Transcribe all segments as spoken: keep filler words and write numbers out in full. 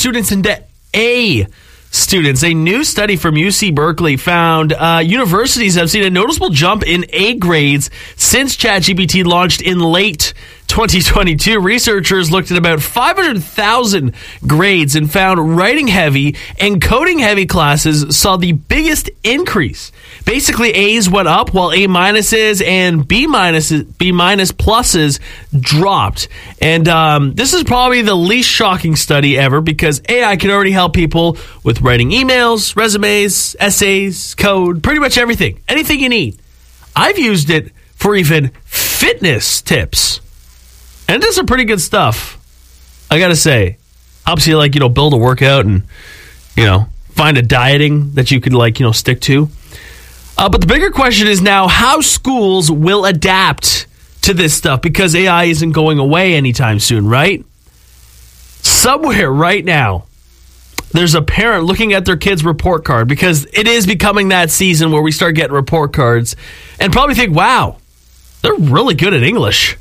students into A students. A new study from U C Berkeley found uh, universities have seen a noticeable jump in A grades since ChatGPT launched in late twenty twenty-two. Researchers looked at about five hundred thousand grades and found writing heavy and coding heavy classes saw the biggest increase. Basically, A's went up while A minuses and B minuses, B minus pluses dropped. And um, this is probably the least shocking study ever because A I can already help people with writing emails, resumes, essays, code, pretty much everything. Anything you need. I've used it for even fitness tips. And it does some pretty good stuff, I gotta say. Helps you, like, you know, build a workout and, you know, find a dieting that you could, like, you know, stick to. Uh, but the bigger question is now how schools will adapt to this stuff because A I isn't going away anytime soon, right? Somewhere right now, there's a parent looking at their kid's report card because it is becoming that season where we start getting report cards and probably think, wow, they're really good at English.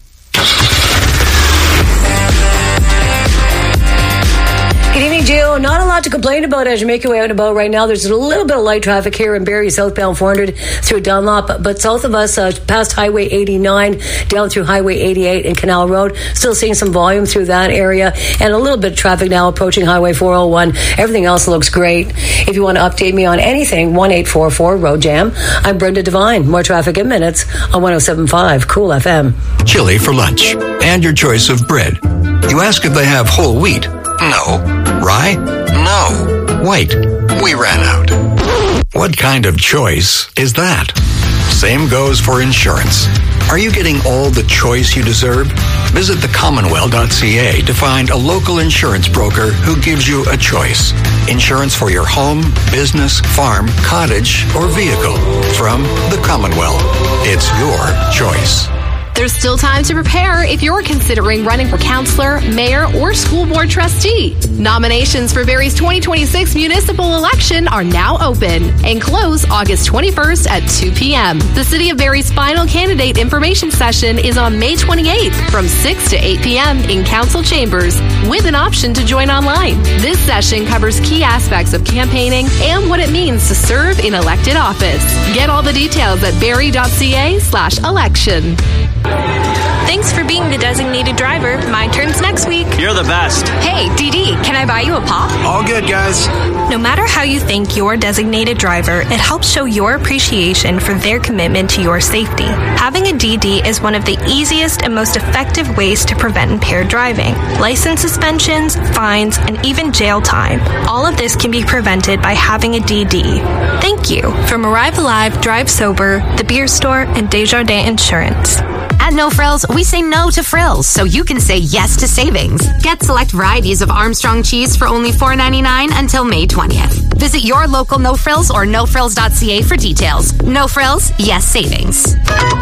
Good evening, Gio. Not a lot to complain about as you make your way out and about right now. There's a little bit of light traffic here in Barrie, southbound four hundred through Dunlop, but south of us, uh, past Highway eighty-nine, down through Highway eighty-eight and Canal Road, still seeing some volume through that area, and a little bit of traffic now approaching Highway four oh one. Everything else looks great. If you want to update me on anything, one eight four four Road Jam. I'm Brenda Devine. More traffic in minutes on one oh seven point five Cool F M. Chili for lunch, and your choice of bread. You ask if they have whole wheat. No. Rye? No. White. We ran out. What kind of choice is that? Same goes for insurance. Are you getting all the choice you deserve? Visit the commonwealth dot c a to find a local insurance broker who gives you a choice. Insurance for your home, business, farm, cottage, or vehicle. From the Commonwealth. It's your choice. There's still time to prepare if you're considering running for councillor, mayor, or school board trustee. Nominations for Barrie's twenty twenty-six municipal election are now open and close August twenty-first at two p.m. The City of Barrie's final candidate information session is on May twenty-eighth from six to eight p.m. in council chambers with an option to join online. This session covers key aspects of campaigning and what it means to serve in elected office. Get all the details at barrie dot c a slash election. Thanks for being the designated driver. My turn's next week. You're the best. Hey, D D, can I buy you a pop? All good, guys. No matter how you thank your designated driver, it helps show your appreciation for their commitment to your safety. Having a D D is one of the easiest and most effective ways to prevent impaired driving. License suspensions, fines, and even jail time. All of this can be prevented by having a D D. Thank you. From Arrive Alive, Drive Sober, The Beer Store, and Desjardins Insurance. At No Frills, we say no to frills, so you can say yes to savings. Get select varieties of Armstrong cheese for only four ninety-nine until May twentieth. Visit your local No Frills or no frills dot c a for details. No Frills, yes savings.